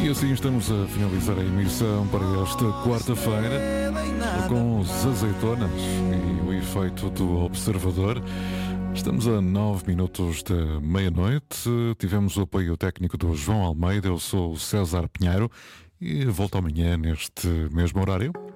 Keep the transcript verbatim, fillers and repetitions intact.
E assim estamos a finalizar a emissão para esta quarta-feira com os azeitonas e o efeito do observador. Estamos a nove minutos da meia-noite. Tivemos o apoio técnico do João Almeida. Eu sou o César Pinheiro e volto amanhã neste mesmo horário.